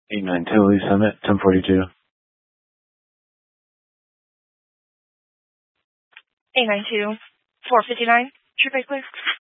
89 Tivoli Summit, 1042. 892, 459, true base, please.